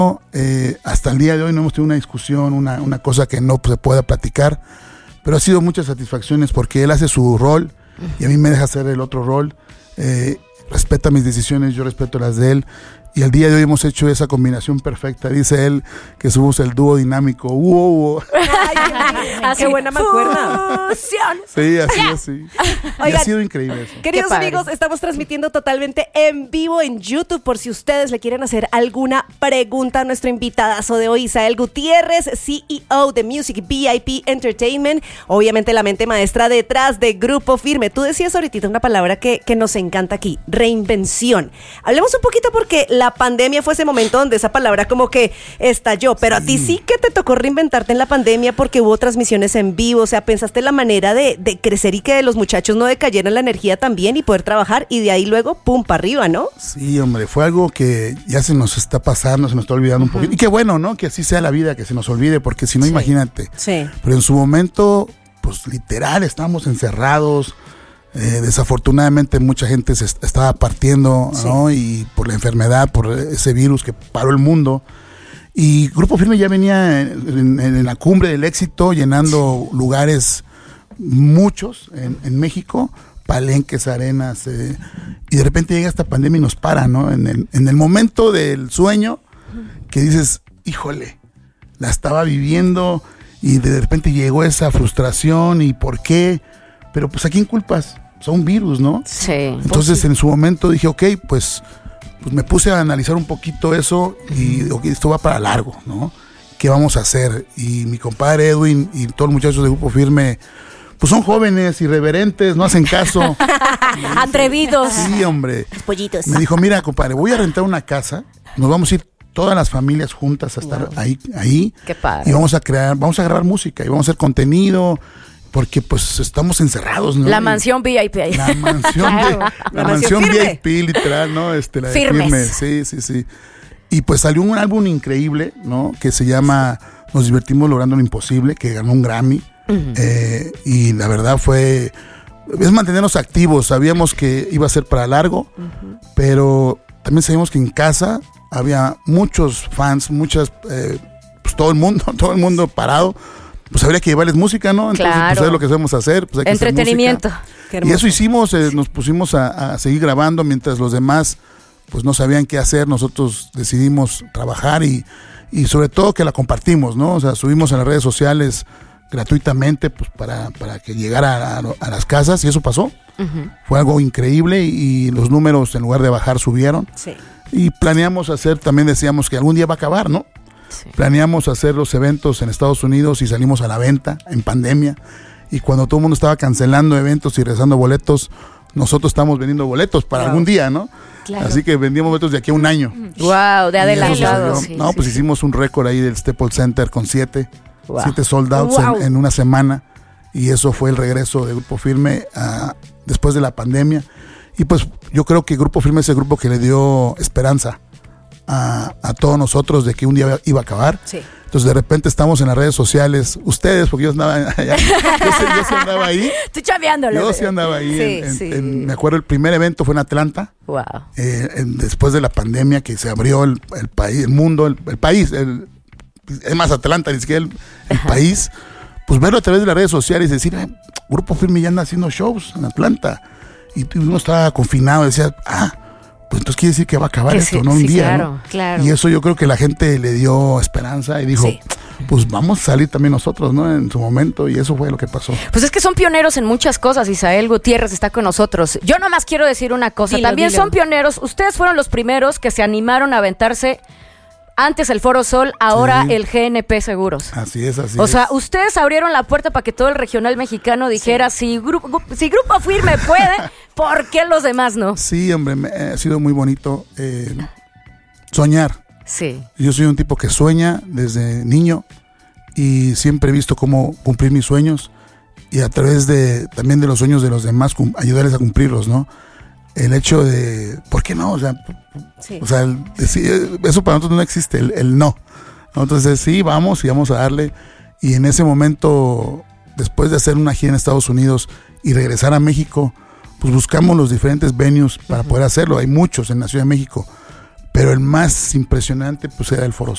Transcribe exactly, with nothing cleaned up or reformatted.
Eh, hasta el día de hoy no hemos tenido una discusión, una, una cosa que no se pueda platicar, pero ha sido muchas satisfacciones porque él hace su rol y a mí me deja hacer el otro rol. Eh, respeta mis decisiones, yo respeto las de él. Y al día de hoy hemos hecho esa combinación perfecta. Dice él que somos el dúo dinámico. ¡Wow! wow. Ay, qué buena me acuerdo. Sí, así, así. Oigan, y ha sido increíble eso. Queridos amigos, estamos transmitiendo totalmente en vivo en YouTube por si ustedes le quieren hacer alguna pregunta a nuestro invitadazo de hoy, Isael Gutiérrez, C E O de Music V I P Entertainment, obviamente la mente maestra detrás de Grupo Firme. Tú decías ahorita una palabra que, que nos encanta aquí, reinvención. Hablemos un poquito porque la pandemia fue ese momento donde esa palabra como que estalló, pero sí. A ti sí que te tocó reinventarte en la pandemia porque hubo transmisiones en vivo, o sea, pensaste la manera de, de crecer y que de los muchachos no decayeran la energía también y poder trabajar y de ahí luego, pum, para arriba, ¿no? Sí, hombre, fue algo que ya se nos está pasando, se nos está olvidando uh-huh. un poquito. Y qué bueno, ¿no? Que así sea la vida, que se nos olvide, porque si no, sí. imagínate. Sí. Pero en su momento, pues literal, estábamos encerrados. Eh, desafortunadamente mucha gente se est- estaba partiendo, sí. ¿no? Y por la enfermedad, por ese virus que paró el mundo. Y Grupo Firme ya venía en, en, en la cumbre del éxito, llenando sí. lugares, muchos en, en México, palenques, arenas, eh, y de repente llega esta pandemia y nos para, ¿no? En el, en el momento del sueño que dices, híjole, la estaba viviendo y de repente llegó esa frustración y ¿por qué? Pero pues ¿a quién culpas? Son virus, ¿no? Sí. Entonces pues sí. en su momento dije, ok, pues, pues me puse a analizar un poquito eso y ok, esto va para largo, ¿no? ¿Qué vamos a hacer? Y mi compadre Edwin y todos los muchachos de Grupo Firme, pues son jóvenes, irreverentes, no hacen caso. Atrevidos. Sí, hombre. Los pollitos. Me dijo, mira, compadre, voy a rentar una casa, nos vamos a ir todas las familias juntas a estar wow. ahí, ahí. Qué padre. Y vamos a crear, vamos a grabar música y vamos a hacer contenido. Porque pues estamos encerrados, ¿no? La mansión V I P ahí. La mansión, de, la, la mansión, mansión V I P, literal, ¿no? Este, la de Firme. Sí, sí, sí. Y pues salió un álbum increíble, ¿no? Que se llama Nos divertimos logrando lo imposible, que ganó un Grammy. Uh-huh. Eh, y la verdad fue, es mantenernos activos. Sabíamos que iba a ser para largo, uh-huh. pero también sabíamos que en casa había muchos fans, muchas, eh, pues todo el mundo, todo el mundo parado. Pues habría que llevarles música, ¿no? Entonces, claro. pues es lo que sabemos hacer. Pues hay que entretenimiento. Hacer y eso hicimos, eh, nos pusimos a, a seguir grabando mientras los demás pues no sabían qué hacer. Nosotros decidimos trabajar y, y sobre todo que la compartimos, ¿no? O sea, subimos en las redes sociales gratuitamente pues para, para que llegara a, a, a las casas y eso pasó. Uh-huh. Fue algo increíble y, y los números en lugar de bajar subieron. Sí. Y planeamos hacer, también decíamos que algún día va a acabar, ¿no? Sí. Planeamos hacer los eventos en Estados Unidos y salimos a la venta en pandemia. Y cuando todo el mundo estaba cancelando eventos y rezando boletos, nosotros estamos vendiendo boletos para wow. algún día, ¿no? Claro. Así que vendíamos boletos de aquí a un año. Wow, de adelantado. Sí, no, sí, pues sí. hicimos un récord ahí del Staples Center con siete, wow. siete sold outs wow. en, en una semana. Y eso fue el regreso de Grupo Firme uh, después de la pandemia. Y pues yo creo que Grupo Firme es el grupo que le dio esperanza A, a todos nosotros de que un día iba a acabar. Sí. Entonces de repente estamos en las redes sociales, ustedes, porque yo andaba allá, yo, sí, yo sí andaba ahí. Estoy chaveándolo. Yo sí andaba ahí. Sí, en, en, sí. En, me acuerdo el primer evento fue en Atlanta. Wow. Eh, en, después de la pandemia que se abrió el, el país, el mundo, el, el país, el, es más Atlanta, ni siquiera el, el país. Pues verlo a través de las redes sociales y decir, eh, Grupo Firme ya anda haciendo shows en Atlanta. Y uno estaba confinado y decía, ah, pues entonces quiere decir que va a acabar que esto, sí, ¿no? Un sí, día, claro, ¿no? Claro. Y eso yo creo que la gente le dio esperanza y dijo, sí. pues vamos a salir también nosotros, ¿no? En su momento, y eso fue lo que pasó. Pues es que son pioneros en muchas cosas. Isael Gutiérrez está con nosotros. Yo nomás quiero decir una cosa. Dilo, también dilo. son pioneros. Ustedes fueron los primeros que se animaron a aventarse antes el Foro Sol, ahora sí. el G N P Seguros. Así es, así o es. O sea, ustedes abrieron la puerta para que todo el regional mexicano dijera, sí. si, grupo, si Grupo Firme puede, ¿por qué los demás no? Sí, hombre, me, ha sido muy bonito eh, soñar. Sí. Yo soy un tipo que sueña desde niño y siempre he visto cómo cumplir mis sueños y a través de también de los sueños de los demás ayudarles a cumplirlos, ¿no? El hecho de, ¿por qué no? O sea, sí. o sea el, decir, eso para nosotros no existe, el, el no. Entonces sí, vamos y vamos a darle. Y en ese momento, después de hacer una gira en Estados Unidos y regresar a México, pues buscamos los diferentes venues para uh-huh. poder hacerlo. Hay muchos en la Ciudad de México, pero el más impresionante pues era el Foro